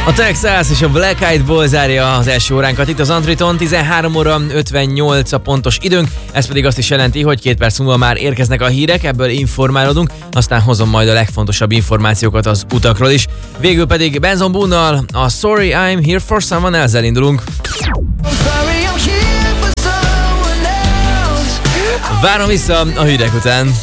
A Texas és a Black Eyed Boys zárja az első óránkat itt az Antriton, 13 óra 58 a pontos időnk, ez pedig azt is jelenti, hogy 2 perc múlva már érkeznek a hírek, ebből informálódunk, aztán hozom majd a legfontosabb információkat az utakról is. Végül pedig Benson Boone-nal a Sorry I'm Here For Someone Else-el indulunk. Várom vissza a hírek után.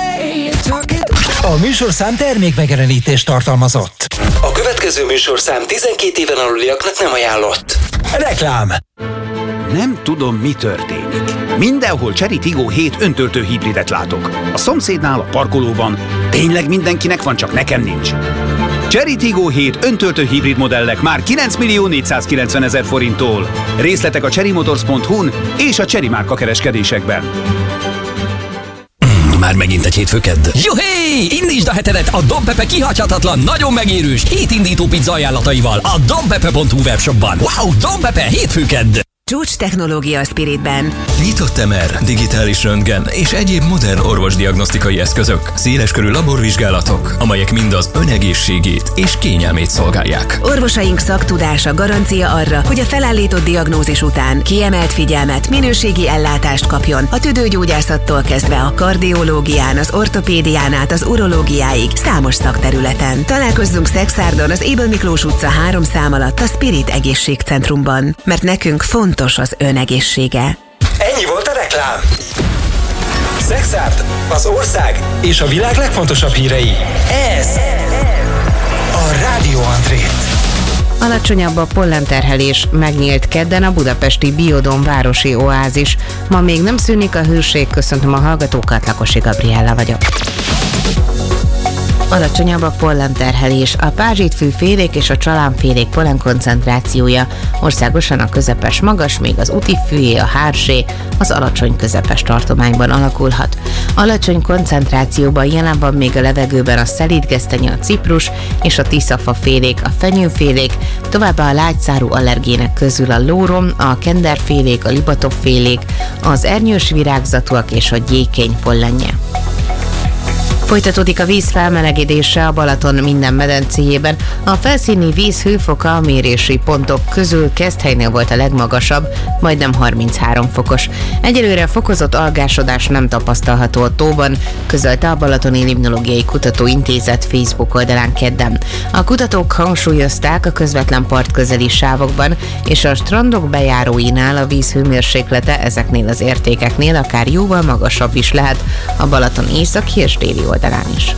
A műsorszám termékmegjelenítést tartalmazott. A következő műsorszám 12 éven aluliaknak nem ajánlott. Reklám. Nem tudom, mi történik. Mindenhol Chery Tiggo 7 öntöltő hibridet látok. A szomszédnál, a parkolóban. Tényleg mindenkinek van, csak nekem nincs. Chery Tiggo 7 öntöltő hibrid modellek már 9.490.000 forinttól. Részletek a cherrymotors.hu-n és a Chery márka kereskedésekben. Már megint egy hétfőkedd. Juhé! Indítsd a hetedet a Don Pepe kihagyhatatlan, nagyon megérős hétindító pizza ajánlataival a donpepe.hu webshopban. Wow, Don Pepe hétfőkedd! Csúcs technológia a Spiritben. Nyitott MR, digitális röntgen és egyéb modern orvosdiagnosztikai eszközök, széleskörű laborvizsgálatok, amelyek mind az ön egészségét és kényelmét szolgálják. Orvosaink szaktudása garancia arra, hogy a felállított diagnózis után kiemelt figyelmet, minőségi ellátást kapjon a tüdőgyógyászattól kezdve a kardiológián, az ortopédián át az urológiáig számos szakterületen. Találkozzunk Szexárdon az Ébel Miklós utca 3 szám alatt a Spirit egészségcentrumban, mert nekünk fontos az ön egészsége. Ennyi volt a reklám. Szexárd, az ország és a világ legfontosabb hírei. Ez a Rádió Antrét. Alacsonyabb a pollenterhelés, megnyílt kedden a budapesti Biodóm városi oázis. Ma még nem szűnik a hőség, köszöntöm a hallgatókat, Lakosi Gabriella vagyok. Alacsonyabb a pollenterhelés, a pázsitfű-félék és a csalánfélék pollenkoncentrációja országosan a közepes magas, míg az útifűjé, a hársé az alacsony-közepes tartományban alakulhat. Alacsony koncentrációban jelen van még a levegőben a szelídgesztenye, a ciprus és a tiszafafélék, a fenyőfélék, továbbá a lágyszárú allergének közül a lórom, a kenderfélék, a libatofélék, az ernyős virágzatúak és a gyékény pollenje. Folytatódik a víz felmelegedése a Balaton minden medencéjében. A felszíni víz hőfoka a mérési pontok közül Keszthelynél volt a legmagasabb, majdnem 33 fokos. Egyelőre fokozott algásodás nem tapasztalható a tóban, közölte a Balatoni Limnológiai Kutatóintézet Facebook oldalán kedden. A kutatók hangsúlyozták a közvetlen partközeli sávokban és a strandok bejáróinál a víz hőmérséklete ezeknél az értékeknél akár jóval magasabb is lehet a Balaton északi és déli oldalán is.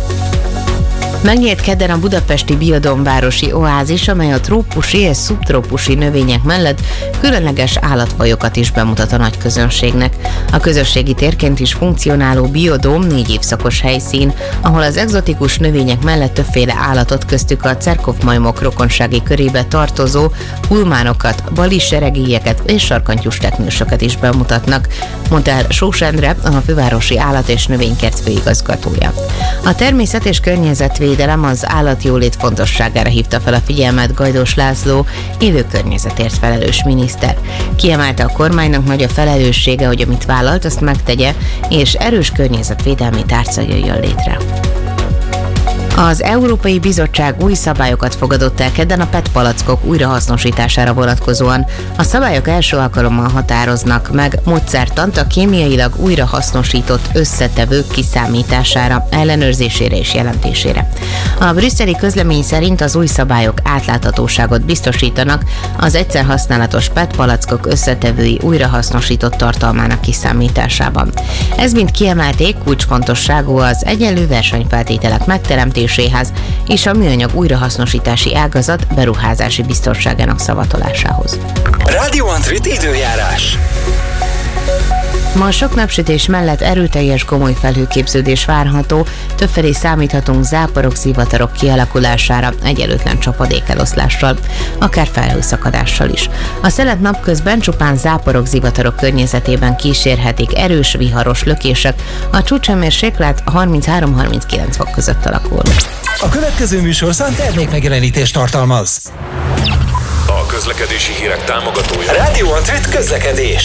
Megnyílt kedden a budapesti Biodóm városi oázis, amely a trópusi és szubtrópusi növények mellett különleges állatfajokat is bemutat a nagy közönségnek. A közösségi térként is funkcionáló Biodóm 4 évszakos helyszín, ahol az egzotikus növények mellett többféle állatot, köztük a cerkovmajmok rokonsági körébe tartozó hulmánokat, baliseregélyeket és sarkantyús teknősöket is bemutatnak, mondta el Sós Endre, a fővárosi állat- és növénykert főigazgatója. A természet és környezetvédelem az állatjólét fontosságára hívta fel a figyelmet Gajdos László, élő környezetért felelős miniszter. Kiemelte, a kormánynak nagy a felelőssége, hogy amit vállalt, azt megtegye, és erős környezetvédelmi tárca jöjjön létre. Az Európai Bizottság új szabályokat fogadott el kedden a PET palackok újrahasznosítására vonatkozóan. A szabályok első alkalommal határoznak meg módszertant a kémiailag újrahasznosított összetevők kiszámítására, ellenőrzésére és jelentésére. A brüsszeli közlemény szerint az új szabályok átláthatóságot biztosítanak az egyszer használatos PET palackok összetevői újrahasznosított tartalmának kiszámításában. Ez mind kiemelték, kulcsfontosságú az egyenlő versenyfeltételek megteremtéséhez és a műanyag újrahasznosítási ágazat beruházási biztonságának szavatolásához. Rádió Antrit időjárás. Ma sok napsütés mellett erőteljes gomoly felhőképződés várható, többfelé számíthatunk záporok, zivatarok kialakulására, egyelőtlen csapadékeloszlással, akár felhőszakadással is. A szelet napközben csupán záporok, zivatarok környezetében kísérhetik erős viharos lökések, a csúcshőmérséklet 33-39 fok között alakul. A következő műsorszám termékmegjelenítést tartalmaz. A közlekedési hírek támogatója. Rádió Antrit közlekedés.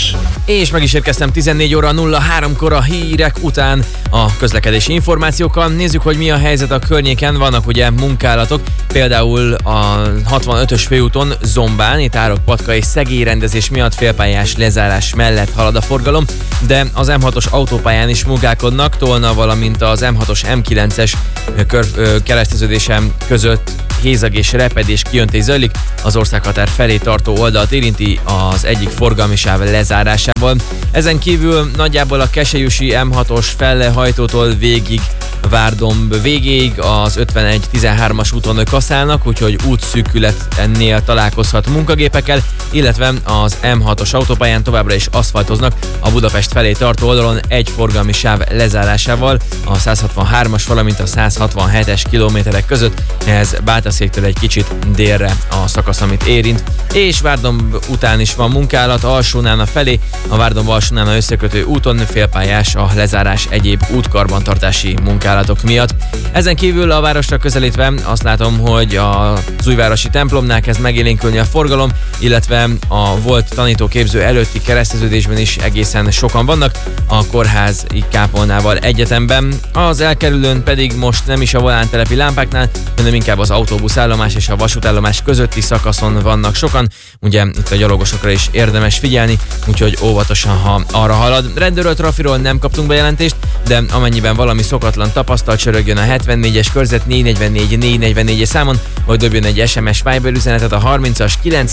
És meg is érkeztem 14 óra 03-kor a hírek után a közlekedési információkkal. Nézzük, hogy mi a helyzet a környéken. Vannak ugye munkálatok, például a 65-ös főúton Zombán, itt Árokpatka és segélyrendezés miatt félpályás lezárás mellett halad a forgalom, de az M6-os autópályán is munkálkodnak, Tolna, valamint az M6-os M9-es kereszteződése között hézag és repedés kijöntés zajlik, az országhatár felé tartó oldalt érinti az egyik forgalmi sáv lezárásával. Ezen kívül nagyjából a Keselyusi M6-os Fellehajtótól végig Várdomb végéig az 51-13-as úton kaszálnak, úgyhogy útszűkületnél találkozhat munkagépekkel, illetve az M6-os autópályán továbbra is aszfaltoznak a Budapest felé tartó oldalon egy forgalmi sáv lezárásával a 163-as, valamint a 167-es kilométerek között, ez Bátaszéktől egy kicsit délre a szakasz, amit érint. És Várdomb után is van munkálat Alsónána felé, a Várdomb-Alsónána összekötő úton félpályás a lezárás egyéb útkarbantartási munkálatok miatt. Ezen kívül a városra közelítve azt látom, hogy az újvárosi templomnál kezd megélénkülni a forgalom, illetve a volt tanítóképző előtti kereszteződésben is egészen sokan vannak, a kórházi kápolnával egyetemben. Az elkerülőn pedig most nem is a volántelepi lámpáknál, hanem inkább az autóbuszállomás és a vasútállomás közötti szakaszon vannak sokan. Ugye itt a gyalogosokra is érdemes figyelni, úgyhogy óvatosan, ha arra halad. Rendőről, trafiról nem kaptunk bejelentést, de amennyiben valami szokatlan tapasztalt, csörögjön a 74-es körzet 444-444 számon, vagy dobjon egy SMS Viber üzenetet a 30-as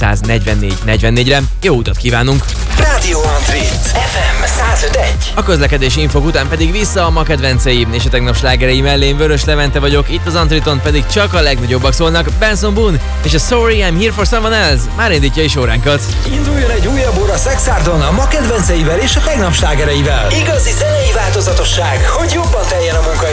944-44-re. Jó utat kívánunk! Rádió Antrit, FM 105.1. A közlekedési infok után pedig vissza a ma kedvenceim és a tegnap slágerei mellé. Én Vörös Levente vagyok, itt az Antriton pedig csak a legnagyobbak szólnak. Benson Boone és a Sorry I'm Here for Someone Else már indítja is óránkat. Induljon egy újabb óra Szexárdon a ma kedvenceivel és a tegnap slágereivel. Igazi zenei változatosság, hogy jobban teljen a munka